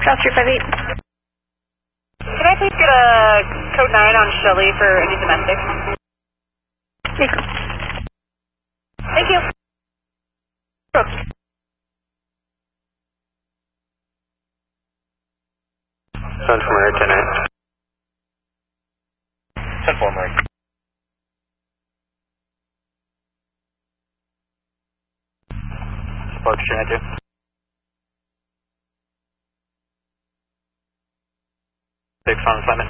South 358. Can I please get a code 9 on Shelley for any domestic? Thank you. Sun from American 10 4 Mike. Spark Trinity. Big fun,